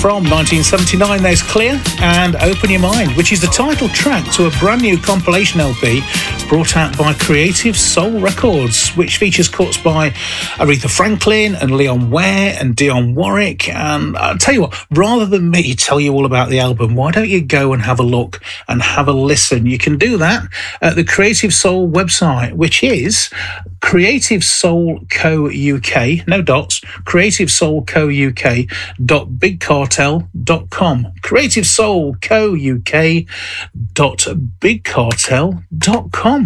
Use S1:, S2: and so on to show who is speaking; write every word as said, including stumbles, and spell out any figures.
S1: From nineteen seventy-nine, there's Clear and Open Your Mind, which is the title track to a brand new compilation L P brought out by Creative Soul Records, which features cuts by Aretha Franklin and Leon Ware and Dionne Warwick. And I'll tell you what, rather than me tell you all about the album, why don't you go and have a look and have a listen? You can do that at the Creative Soul website, which is Creative Soul Co U K, no dots, Creative Soul Co U K dot big cartel dot com. Creative Soul Co U K dot big cartel dot com.